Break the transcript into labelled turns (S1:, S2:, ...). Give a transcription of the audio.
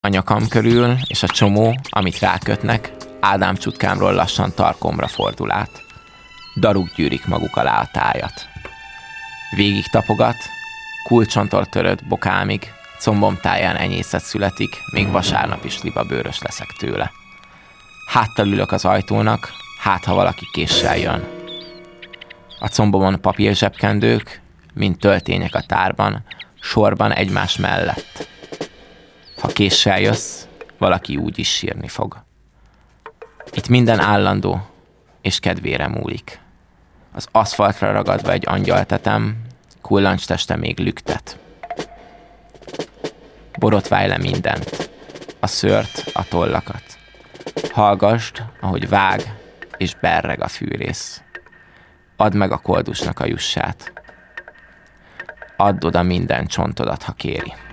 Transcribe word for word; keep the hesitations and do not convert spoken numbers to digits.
S1: A nyakam körül, és a csomó, amit rákötnek, Ádám csutkámról lassan tarkomra fordul át. Daruk gyűrik maguk alá a tájat. Végig tapogat, kulcsontól törött bokámig, combom táján enyészet születik, még vasárnap is libabőrös leszek tőle. Háttal ülök az ajtónak, hát ha valaki késsel jön. A combomon papírzsebkendők, mint töltények a tárban, sorban egymás mellett. Ha késsel jössz, valaki úgy is sírni fog. Itt minden állandó, és kedvére múlik. Az aszfaltra ragadva egy angyaltetem, kullancs teste még lüktet. Borotválj le mindent, a szőrt, a tollakat. Hallgasd, ahogy vág és berreg a fűrész. Add meg a koldusnak a jussát. Add oda minden csontodat, ha kéri.